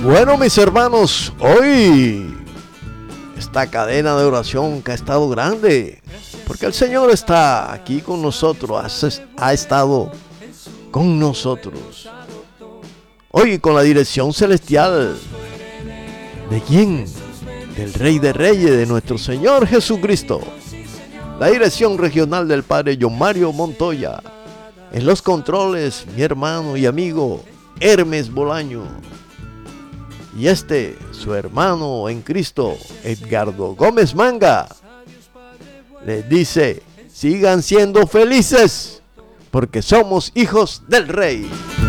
Bueno, mis hermanos, hoy esta cadena de oración que ha estado grande, porque el Señor está aquí con nosotros, ha estado con nosotros. Hoy con la dirección celestial, ¿de quién? Del Rey de Reyes, de nuestro Señor Jesucristo. La dirección regional del Padre John Mario Montoya. En los controles, mi hermano y amigo Hermes Bolaño. Y su hermano en Cristo, Edgardo Gómez Manga, les dice, sigan siendo felices, porque somos hijos del Rey.